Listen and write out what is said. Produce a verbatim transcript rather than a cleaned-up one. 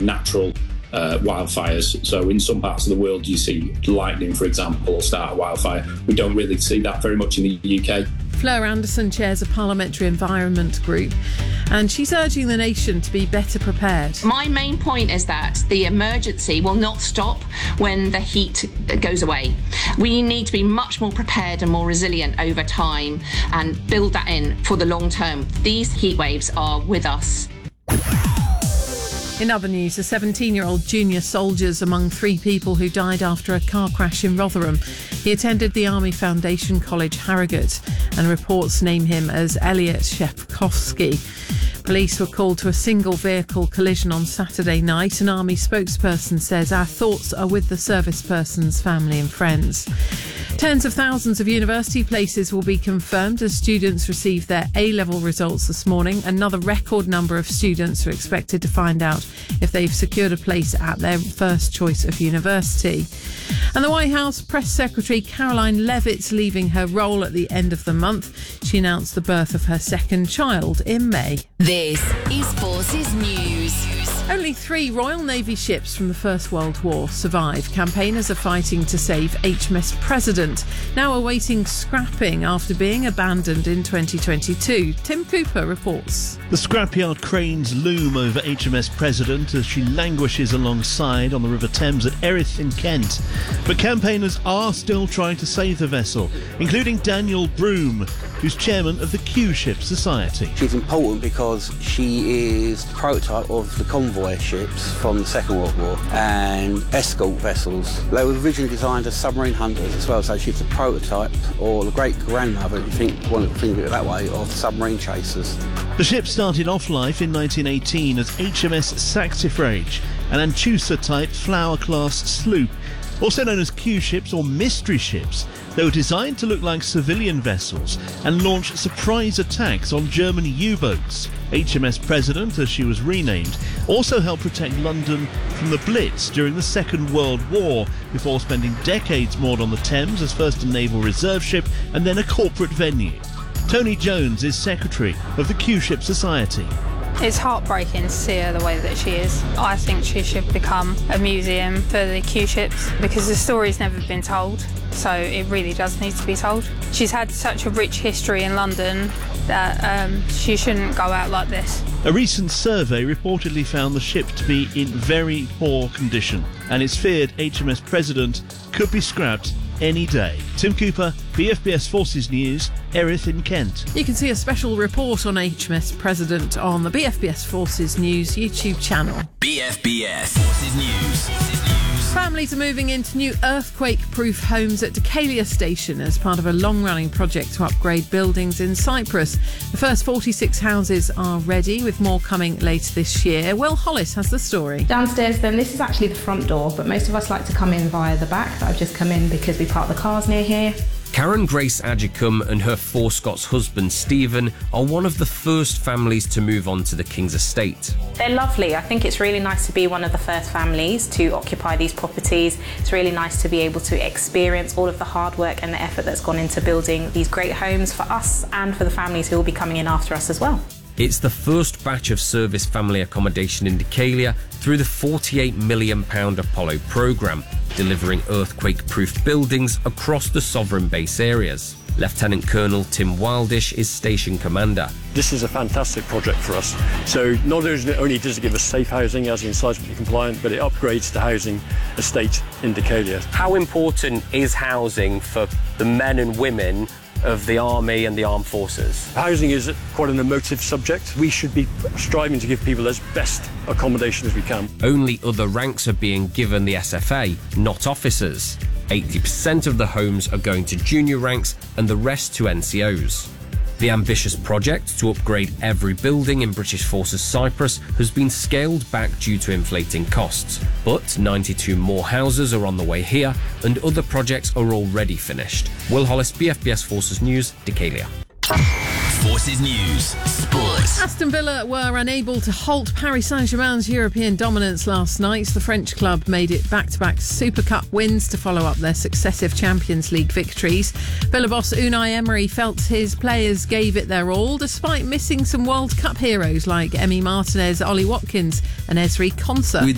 natural uh, wildfires. So in some parts of the world, you see lightning, for example, start a wildfire. We don't really see that very much in the U K. Fleur Anderson chairs a parliamentary environment group, and she's urging the nation to be better prepared. My main point is that the emergency will not stop when the heat goes away. We need to be much more prepared and more resilient over time and build that in for the long term. These heat waves are with us. In other news, a seventeen-year-old junior soldier's among three people who died after a car crash in Rotherham. He attended the Army Foundation College, Harrogate, and reports name him as Elliot Shepkowski. Police were called to a single vehicle collision on Saturday night. An Army spokesperson says, "Our thoughts are with the service person's family and friends." Tens of thousands of university places will be confirmed as students receive their A-level results this morning. Another record number of students are expected to find out if they've secured a place at their first choice of university. And the White House Press Secretary Caroline Leavitt's leaving her role at the end of the month. She announced the birth of her second child in May. This is Forces News. Only three Royal Navy ships from the First World War survive. Campaigners are fighting to save H M S President, now awaiting scrapping after being abandoned in twenty twenty-two. Tim Cooper reports. The scrapyard cranes loom over H M S President as she languishes alongside on the River Thames at Erith in Kent. But campaigners are still trying to save the vessel, including Daniel Broome, who's chairman of the Q-Ship Society. She's important because she is the prototype of the convoy ships from the Second World War and escort vessels. They were originally designed as submarine hunters as well, so she's the prototype, or the great-grandmother, if you think, want to think of it that way, of submarine chasers. The ship started off life in nineteen eighteen as H M S Saxifrage, an Anchusa-type Flower-class sloop. Also known as Q-ships or mystery ships, they were designed to look like civilian vessels and launch surprise attacks on German U-boats. H M S President, as she was renamed, also helped protect London from the Blitz during the Second World War, before spending decades moored on the Thames as first a naval reserve ship and then a corporate venue. Tony Jones is secretary of the Q-Ship Society. It's heartbreaking to see her the way that she is. I think she should become a museum for the Q-ships because the story's never been told, so it really does need to be told. She's had such a rich history in London that um, she shouldn't go out like this. A recent survey reportedly found the ship to be in very poor condition, and it's feared H M S President could be scrapped any day. Tim Cooper, B F B S Forces News, Erith in Kent. You can see a special report on H M S President on the B F B S Forces News YouTube channel. B F B S Forces News. Forces News. Families are moving into new earthquake-proof homes at Decalia Station as part of a long-running project to upgrade buildings in Cyprus. The first forty-six houses are ready, with more coming later this year. Will Hollis has the story. Downstairs then, this is actually the front door, but most of us like to come in via the back. I've just come in because we park the cars near here. Karen Grace Agicum and her four Scots husband Stephen are one of the first families to move on to the King's estate. They're lovely. I think it's really nice to be one of the first families to occupy these properties. It's really nice to be able to experience all of the hard work and the effort that's gone into building these great homes for us and for the families who will be coming in after us as well. It's the first batch of service family accommodation in Decalia through the forty-eight million pounds Apollo programme, delivering earthquake-proof buildings across the sovereign base areas. Lieutenant Colonel Tim Wildish is station commander. This is a fantastic project for us. So not only does it give us safe housing as in seismically compliant, but it upgrades the housing estate in Decalia. How important is housing for the men and women of the Army and the Armed Forces? Housing is quite an emotive subject. We should be striving to give people as best accommodation as we can. Only other ranks are being given the S F A, not officers. eighty percent of the homes are going to junior ranks and the rest to N C Os. The ambitious project to upgrade every building in British Forces Cyprus has been scaled back due to inflating costs, but ninety-two more houses are on the way here and other projects are already finished. Will Hollis, B F B S Forces News, Decalia. Forces News. Sports. Aston Villa were unable to halt Paris Saint-Germain's European dominance last night. The French club made it back-to-back Super Cup wins to follow up their successive Champions League victories. Villa boss Unai Emery felt his players gave it their all, despite missing some World Cup heroes like Emi Martinez, Ollie Watkins and Ezri Konsa.